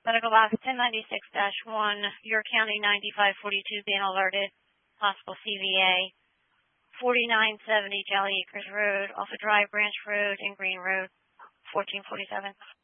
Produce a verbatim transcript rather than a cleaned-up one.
Medical box ten ninety-six dash one, York County ninety-five forty-two being alerted. Possible C V A. forty-nine seventy Jolly Acres Road, off of Dry Branch Road and Green Road, fourteen forty-seven.